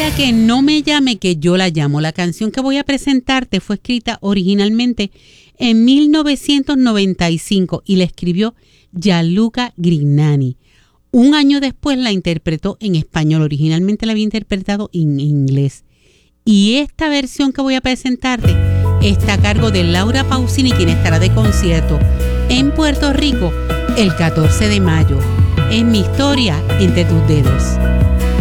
día que no me llame, que yo la llamo. La canción que voy a presentarte fue escrita originalmente en 1995 y la escribió Gianluca Grignani. Un año después la interpretó en español. Originalmente la había interpretado en inglés. Y esta versión que voy a presentarte está a cargo de Laura Pausini, quien estará de concierto en Puerto Rico el 14 de mayo. Es mi historia entre tus dedos.